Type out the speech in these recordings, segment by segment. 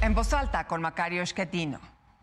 En Voz Alta con Macario Schettino.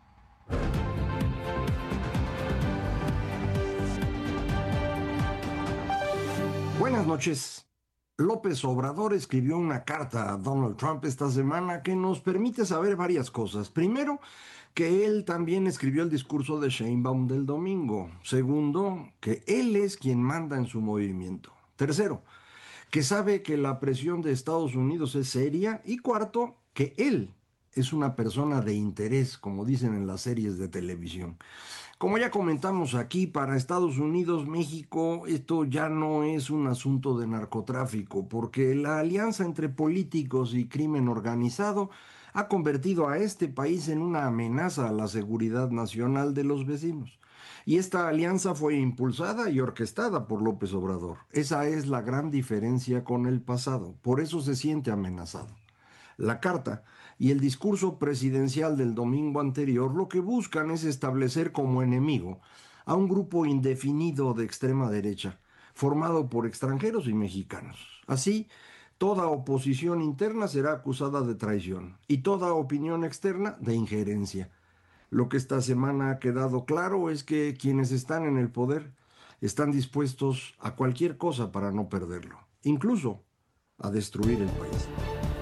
Buenas noches. López Obrador escribió una carta a Donald Trump esta semana que nos permite saber varias cosas. Primero, que él también escribió el discurso de Sheinbaum del domingo. Segundo, que él es quien manda en su movimiento. Tercero, que sabe que la presión de Estados Unidos es seria. Y cuarto, que él es una persona de interés, como dicen en las series de televisión. Como ya comentamos aquí, para Estados Unidos, México, esto ya no es un asunto de narcotráfico, porque la alianza entre políticos y crimen organizado ha convertido a este país en una amenaza a la seguridad nacional de los vecinos. Y esta alianza fue impulsada y orquestada por López Obrador. Esa es la gran diferencia con el pasado. Por eso se siente amenazado. La carta y el discurso presidencial del domingo anterior lo que buscan es establecer como enemigo a un grupo indefinido de extrema derecha, formado por extranjeros y mexicanos. Así, toda oposición interna será acusada de traición y toda opinión externa de injerencia. Lo que esta semana ha quedado claro es que quienes están en el poder están dispuestos a cualquier cosa para no perderlo, incluso a destruir el país.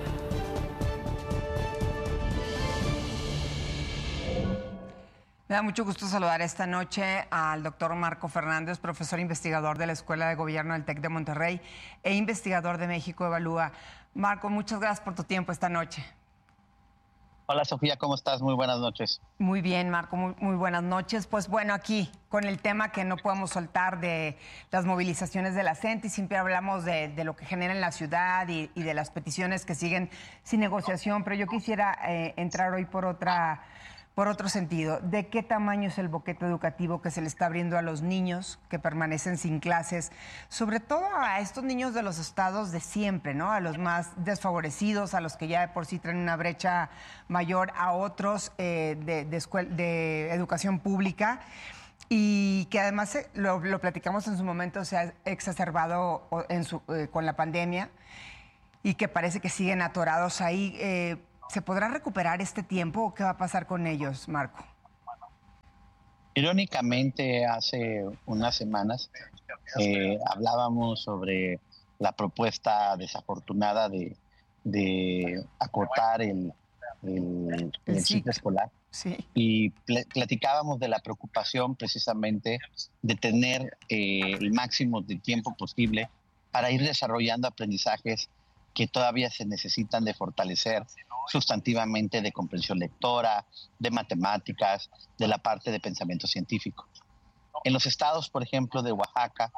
Me da mucho gusto saludar esta noche al doctor Marco Fernández, profesor investigador de la Escuela de Gobierno del TEC de Monterrey e investigador de México Evalúa. Marco, muchas gracias por tu tiempo esta noche. Hola Sofía, ¿cómo estás? Muy buenas noches. Muy bien, Marco, muy buenas noches. Pues bueno, aquí con el tema que no podemos soltar de las movilizaciones de la CENTE, y siempre hablamos de lo que genera en la ciudad y de las peticiones que siguen sin negociación, pero yo quisiera entrar hoy por otro sentido. ¿De qué tamaño es el boquete educativo que se le está abriendo a los niños que permanecen sin clases? Sobre todo a estos niños de los estados de siempre, ¿no? A los más desfavorecidos, a los que ya de por sí traen una brecha mayor, a otros de educación pública. Y que además lo platicamos en su momento, se ha exacerbado con la pandemia y que parece que siguen atorados ahí. ¿Se podrá recuperar este tiempo o qué va a pasar con ellos, Marco? Irónicamente, hace unas semanas hablábamos sobre la propuesta desafortunada de acortar el ciclo escolar. Sí. Y platicábamos de la preocupación precisamente de tener el máximo de tiempo posible para ir desarrollando aprendizajes que todavía se necesitan de fortalecer sustantivamente, de comprensión lectora, de matemáticas, de la parte de pensamiento científico. En los estados, por ejemplo, de Oaxaca,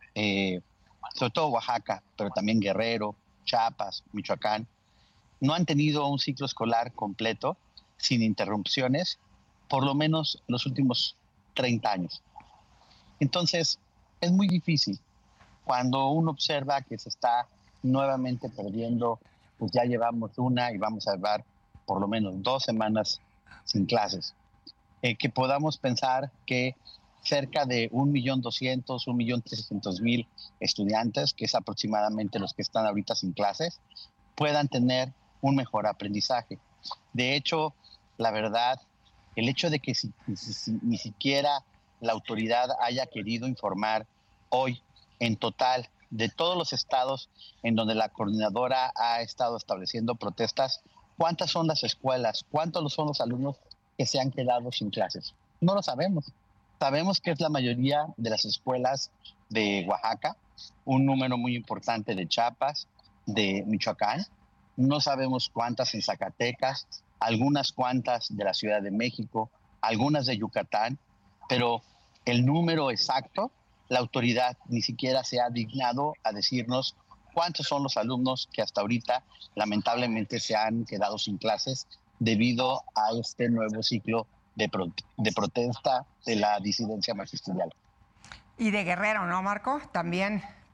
sobre todo Oaxaca, pero también Guerrero, Chiapas, Michoacán, no han tenido un ciclo escolar completo, sin interrupciones, por lo menos los últimos 30 años. Entonces, es muy difícil cuando uno observa que se está nuevamente perdiendo, pues ya llevamos una y vamos a llevar por lo menos 2 semanas sin clases. Que podamos pensar que cerca de 1.200.000, 1.300.000 estudiantes, que es aproximadamente los que están ahorita sin clases, puedan tener un mejor aprendizaje. De hecho, la verdad, el hecho de que ni siquiera la autoridad haya querido informar hoy en total de todos los estados en donde la coordinadora ha estado estableciendo protestas, ¿cuántas son las escuelas? ¿Cuántos son los alumnos que se han quedado sin clases? No lo sabemos. Sabemos que es la mayoría de las escuelas de Oaxaca, un número muy importante de Chiapas, de Michoacán. No sabemos cuántas en Zacatecas, algunas cuantas de la Ciudad de México, algunas de Yucatán, pero el número exacto, la autoridad ni siquiera se ha dignado a decirnos cuántos son los alumnos que hasta ahorita lamentablemente se han quedado sin clases debido a este nuevo ciclo de protesta de la disidencia magisterial. Y de Guerrero, ¿no, Marco? También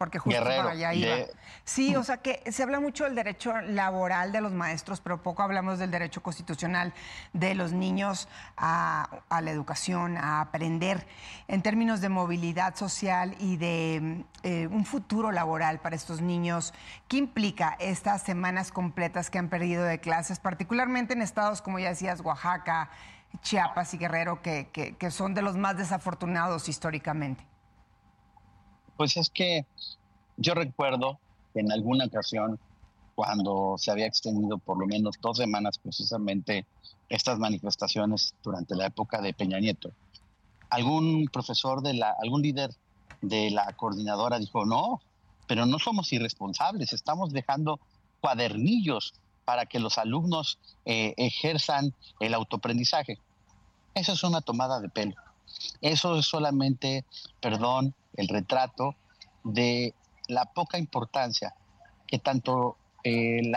porque justo Guerrero, para allá iba. Sí, o sea que se habla mucho del derecho laboral de los maestros, pero poco hablamos del derecho constitucional de los niños a la educación, a aprender, en términos de movilidad social y de un futuro laboral para estos niños. ¿Qué implica estas semanas completas que han perdido de clases, particularmente en estados, como ya decías, Oaxaca, Chiapas y Guerrero, que son de los más desafortunados históricamente? Pues es que yo recuerdo que en alguna ocasión, cuando se había extendido por lo menos 2 semanas precisamente estas manifestaciones durante la época de Peña Nieto, algún profesor algún líder de la coordinadora dijo, no, pero no somos irresponsables, estamos dejando cuadernillos para que los alumnos ejerzan el autoaprendizaje. Eso es una tomada de pelo. Eso es solamente, perdón, el retrato de la poca importancia que tanto el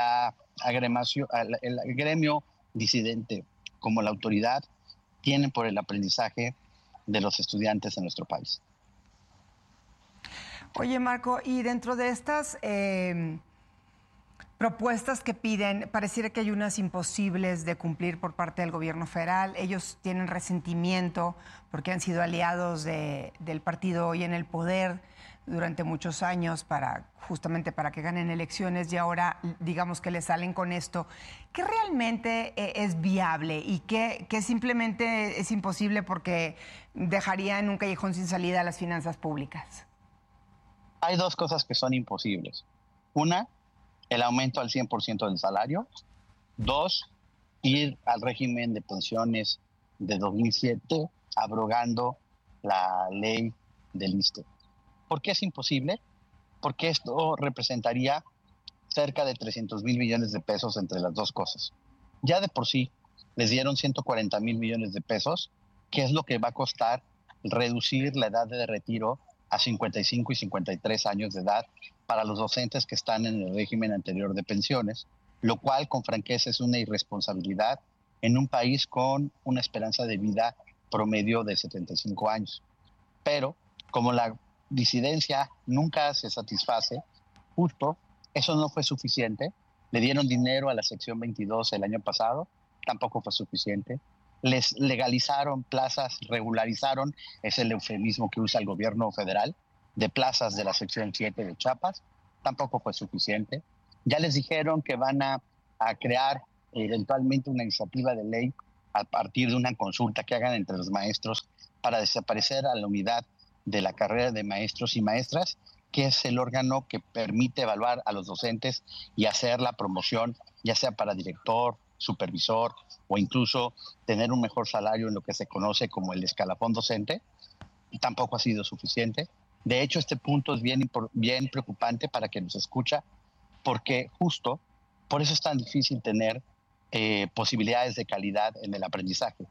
gremio disidente como la autoridad tienen por el aprendizaje de los estudiantes en nuestro país. Oye, Marco, y dentro de estas propuestas que piden, pareciera que hay unas imposibles de cumplir por parte del gobierno federal. Ellos tienen resentimiento porque han sido aliados del partido hoy en el poder durante muchos años justamente para que ganen elecciones, y ahora digamos que le salen con esto. ¿Qué realmente es viable y qué simplemente es imposible porque dejaría en un callejón sin salida a las finanzas públicas? Hay 2 cosas que son imposibles. Una, el aumento al 100% del salario. 2, ir al régimen de pensiones de 2007, abrogando la ley del ISSSTE. ¿Por qué es imposible? Porque esto representaría cerca de 300,000 millones de pesos entre las 2 cosas. Ya de por sí les dieron 140,000 millones de pesos, que es lo que va a costar reducir la edad de retiro a 55 y 53 años de edad para los docentes que están en el régimen anterior de pensiones, lo cual con franqueza es una irresponsabilidad en un país con una esperanza de vida promedio de 75 años. Pero como la disidencia nunca se satisface, justo eso no fue suficiente. Le dieron dinero a la sección 22 el año pasado, tampoco fue suficiente. Les legalizaron plazas, regularizaron, es el eufemismo que usa el gobierno federal, de plazas de la sección 7 de Chiapas, tampoco fue suficiente. Ya les dijeron que van a crear eventualmente una iniciativa de ley a partir de una consulta que hagan entre los maestros para desaparecer a la unidad de la carrera de maestros y maestras, que es el órgano que permite evaluar a los docentes y hacer la promoción, ya sea para director, supervisor o incluso tener un mejor salario en lo que se conoce como el escalafón docente. Tampoco ha sido suficiente. De hecho, este punto es bien preocupante para quien nos escucha, porque justo por eso es tan difícil tener posibilidades de calidad en el aprendizaje.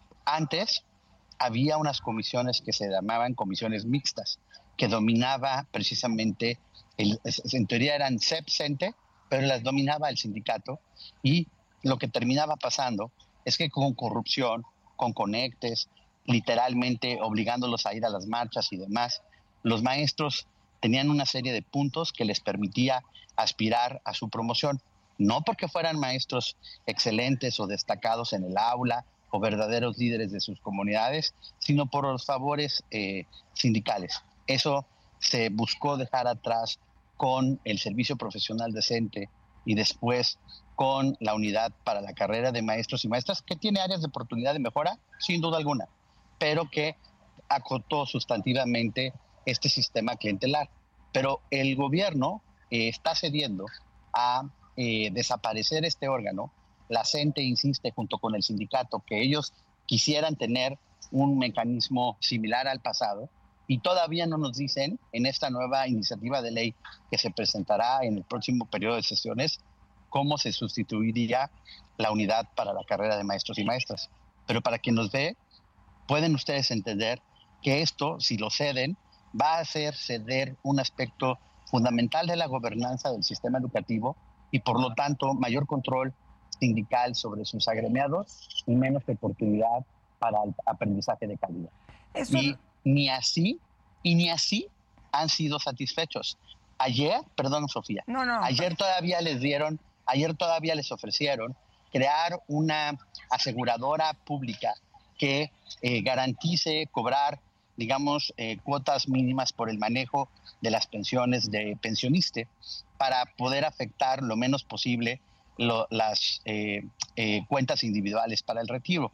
Antes había unas comisiones que se llamaban comisiones mixtas, que dominaba precisamente, en teoría eran CEP-CENTE, pero las dominaba el sindicato, y lo que terminaba pasando es que con corrupción, con conectes, literalmente obligándolos a ir a las marchas y demás, los maestros tenían una serie de puntos que les permitía aspirar a su promoción, no porque fueran maestros excelentes o destacados en el aula o verdaderos líderes de sus comunidades, sino por los favores sindicales. Eso se buscó dejar atrás con el servicio profesional decente y después con la unidad para la carrera de maestros y maestras, que tiene áreas de oportunidad de mejora, sin duda alguna, pero que acotó sustantivamente este sistema clientelar. Pero el gobierno está cediendo a desaparecer este órgano. La CENTE insiste junto con el sindicato que ellos quisieran tener un mecanismo similar al pasado, y todavía no nos dicen en esta nueva iniciativa de ley que se presentará en el próximo periodo de sesiones cómo se sustituiría la unidad para la carrera de maestros y maestras. Pero para quien nos ve, pueden ustedes entender que esto, si lo ceden, va a hacer ceder un aspecto fundamental de la gobernanza del sistema educativo y, por lo tanto, mayor control sindical sobre sus agremiados y menos oportunidad para el aprendizaje de calidad. Eso... Y ni así han sido satisfechos. Ayer, perdón, Sofía, No. ayer todavía les ofrecieron crear una aseguradora pública que garantice cobrar, digamos, cuotas mínimas por el manejo de las pensiones de pensioniste para poder afectar lo menos posible las cuentas individuales para el retiro.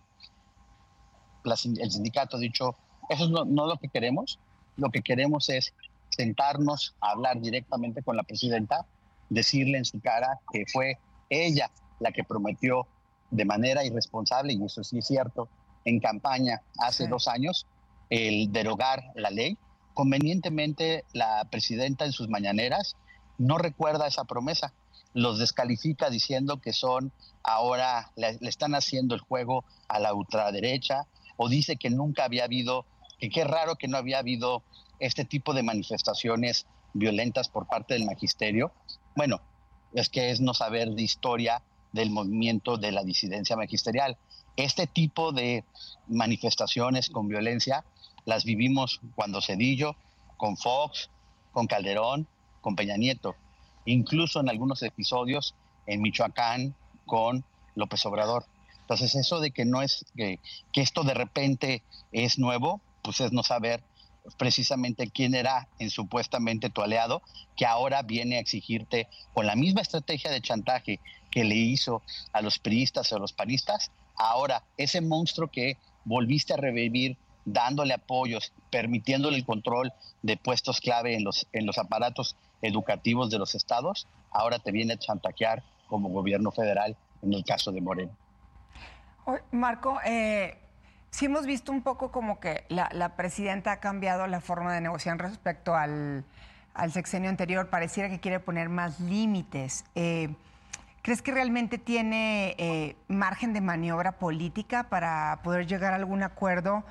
El sindicato ha dicho, eso es no lo que queremos. Lo que queremos es sentarnos a hablar directamente con la presidenta, decirle en su cara que fue ella la que prometió de manera irresponsable, y eso sí es cierto, en campaña hace 2 años, el derogar la ley. Convenientemente, la presidenta en sus mañaneras no recuerda esa promesa, los descalifica diciendo que ahora le están haciendo el juego a la ultraderecha, o dice que nunca había habido, que qué raro que no había habido este tipo de manifestaciones violentas por parte del magisterio. Bueno, es que es no saber de historia del movimiento de la disidencia magisterial. Este tipo de manifestaciones con violencia las vivimos cuando Zedillo, con Fox, con Calderón, con Peña Nieto, incluso en algunos episodios en Michoacán con López Obrador. Entonces, eso de que no es que esto de repente es nuevo, pues es no saber precisamente quién era supuestamente tu aliado, que ahora viene a exigirte con la misma estrategia de chantaje que le hizo a los priistas o a los panistas. Ahora, ese monstruo que volviste a revivir dándole apoyos, permitiéndole el control de puestos clave en los aparatos educativos de los estados, ahora te viene a chantajear como gobierno federal en el caso de Morena. Marco, sí hemos visto un poco como que la presidenta ha cambiado la forma de negociar respecto al sexenio anterior. Pareciera que quiere poner más límites. ¿Crees que realmente tiene margen de maniobra política para poder llegar a algún acuerdo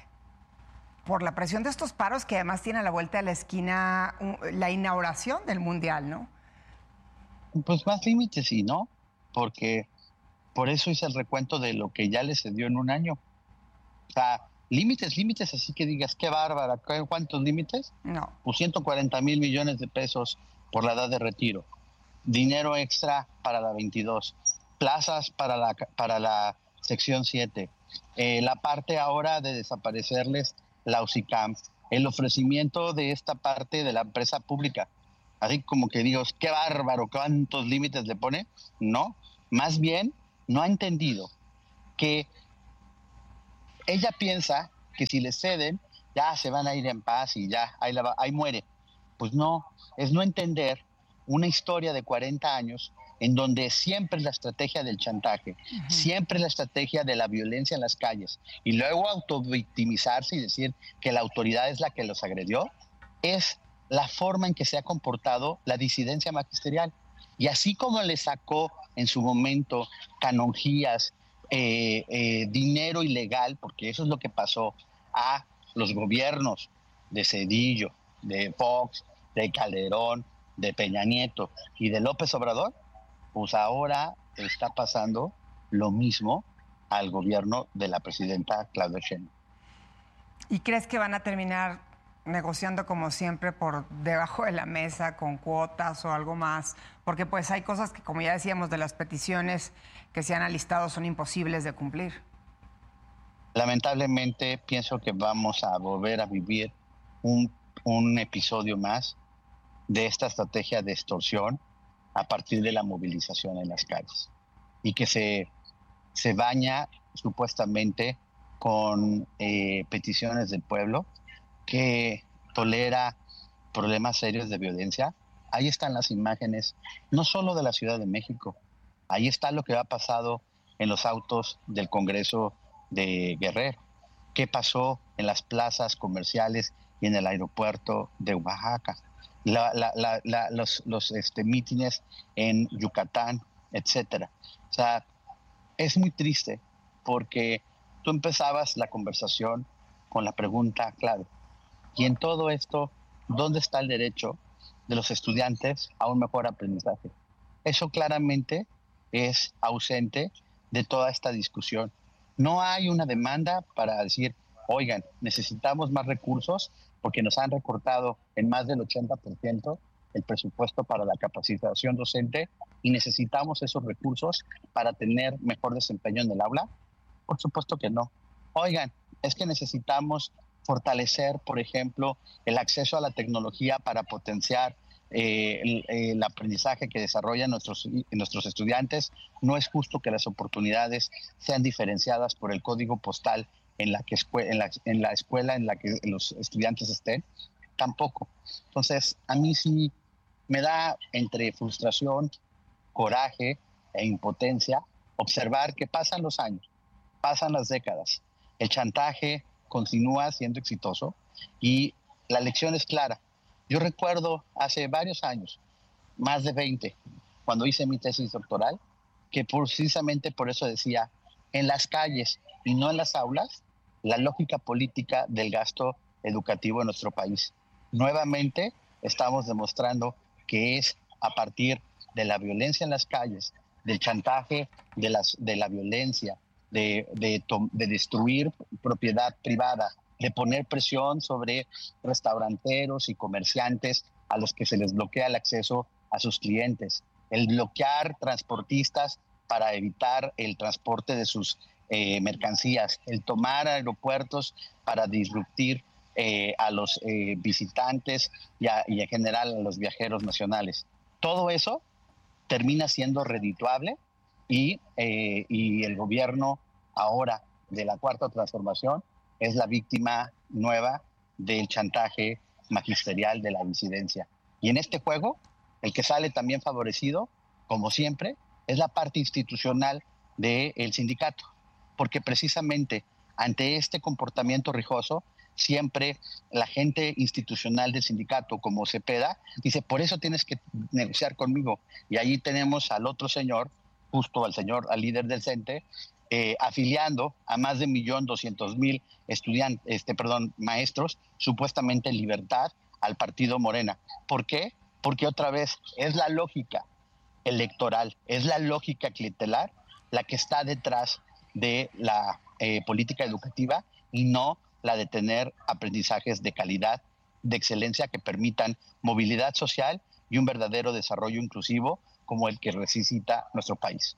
por la presión de estos paros que además tiene a la vuelta de la esquina la inauguración del Mundial, ¿no? Pues más límites sí, ¿no? Porque por eso hice el recuento de lo que ya le cedió en un año. O sea, límites, así que digas, qué bárbara, ¿cuántos límites? No. Pues 140 mil millones de pesos por la edad de retiro, dinero extra para la 22, plazas para la sección 7, la parte ahora de desaparecerles la UCICAM, el ofrecimiento de esta parte de la empresa pública. Así como que digo, qué bárbaro, ¿cuántos límites le pone? No, más bien no ha entendido que ella piensa que si le ceden, ya se van a ir en paz y ya, ahí muere. Pues no, es no entender una historia de 40 años en donde siempre la estrategia del chantaje, siempre la estrategia de la violencia en las calles, y luego autovictimizarse y decir que la autoridad es la que los agredió, es la forma en que se ha comportado la disidencia magisterial. Y así como le sacó en su momento canonjías, dinero ilegal, porque eso es lo que pasó a los gobiernos de Zedillo, de Fox, de Calderón, de Peña Nieto y de López Obrador, pues ahora está pasando lo mismo al gobierno de la presidenta Claudia Sheinbaum. ¿Y crees que van a terminar negociando como siempre por debajo de la mesa con cuotas o algo más? Porque pues hay cosas que, como ya decíamos, de las peticiones que se han alistado son imposibles de cumplir. Lamentablemente pienso que vamos a volver a vivir un episodio más de esta estrategia de extorsión a partir de la movilización en las calles, y que se baña supuestamente con peticiones del pueblo, que tolera problemas serios de violencia. Ahí están las imágenes, no solo de la Ciudad de México, ahí está lo que ha pasado en los autos del Congreso de Guerrero, qué pasó en las plazas comerciales y en el aeropuerto de Oaxaca, los mítines en Yucatán, etcétera. O sea, es muy triste porque tú empezabas la conversación con la pregunta clave: y en todo esto, ¿dónde está el derecho de los estudiantes a un mejor aprendizaje? Eso claramente es ausente de toda esta discusión. No hay una demanda para decir, oigan, necesitamos más recursos porque nos han recortado en más del 80% el presupuesto para la capacitación docente y necesitamos esos recursos para tener mejor desempeño en el aula. Por supuesto que no. Oigan, es que necesitamos fortalecer, por ejemplo, el acceso a la tecnología para potenciar el aprendizaje que desarrollan nuestros estudiantes. No es justo que las oportunidades sean diferenciadas por el código postal en la escuela en la que los estudiantes estén. Tampoco. Entonces, a mí sí me da entre frustración, coraje e impotencia observar que pasan los años, pasan las décadas, el chantaje continúa siendo exitoso y la lección es clara. Yo recuerdo hace varios años, más de 20, cuando hice mi tesis doctoral, que precisamente por eso decía, en las calles y no en las aulas, la lógica política del gasto educativo en nuestro país. Nuevamente estamos demostrando que es a partir de la violencia en las calles, del chantaje, de la violencia, de destruir propiedad privada, de poner presión sobre restauranteros y comerciantes a los que se les bloquea el acceso a sus clientes, el bloquear transportistas para evitar el transporte de sus mercancías, el tomar aeropuertos para disruptir a los visitantes y en general a los viajeros nacionales. Todo eso termina siendo redituable y el gobierno ahora de la Cuarta Transformación es la víctima nueva del chantaje magisterial de la disidencia. Y en este juego, el que sale también favorecido, como siempre, es la parte institucional del sindicato, porque precisamente ante este comportamiento rijoso, siempre la gente institucional del sindicato, como Cepeda, dice, por eso tienes que negociar conmigo. Y ahí tenemos al otro señor, justo al líder del CENTE, afiliando a más de 1.200.000 maestros, supuestamente en libertad, al partido Morena. ¿Por qué? Porque otra vez es la lógica electoral, es la lógica clientelar la que está detrás de la política educativa y no la de tener aprendizajes de calidad, de excelencia que permitan movilidad social y un verdadero desarrollo inclusivo como el que necesita nuestro país.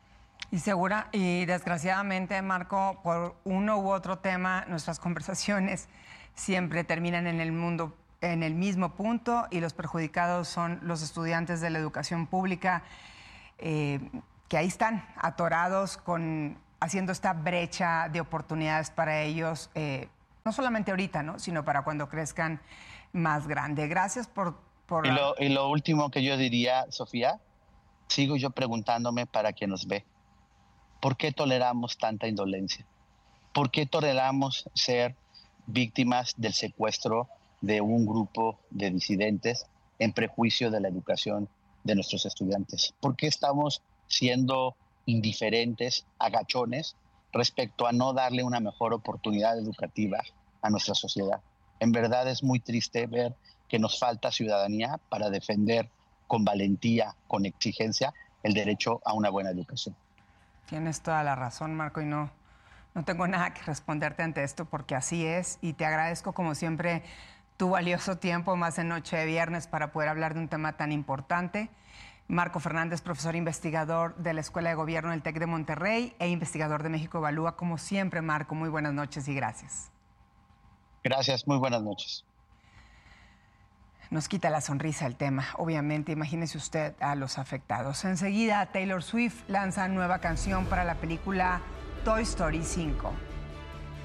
Y desgraciadamente, Marco, por uno u otro tema, nuestras conversaciones siempre terminan en el mismo punto y los perjudicados son los estudiantes de la educación pública, que ahí están atorados haciendo esta brecha de oportunidades para ellos, no solamente ahorita, ¿no?, sino para cuando crezcan más grande. Gracias por... Y lo último que yo diría, Sofía, sigo yo preguntándome para quien nos ve, ¿por qué toleramos tanta indolencia? ¿Por qué toleramos ser víctimas del secuestro de un grupo de disidentes en prejuicio de la educación de nuestros estudiantes? ¿Por qué estamos siendo indiferentes, agachones, respecto a no darle una mejor oportunidad educativa a nuestra sociedad? En verdad es muy triste ver que nos falta ciudadanía para defender con valentía, con exigencia, el derecho a una buena educación. Tienes toda la razón, Marco, y no tengo nada que responderte ante esto porque así es, y te agradezco como siempre tu valioso tiempo, más en noche de viernes, para poder hablar de un tema tan importante. Marco Fernández, profesor investigador de la Escuela de Gobierno del TEC de Monterrey e investigador de México Evalúa. Como siempre, Marco, muy buenas noches y gracias. Gracias, muy buenas noches. Nos quita la sonrisa el tema, obviamente. Imagínese usted a los afectados. Enseguida, Taylor Swift lanza nueva canción para la película Toy Story 5.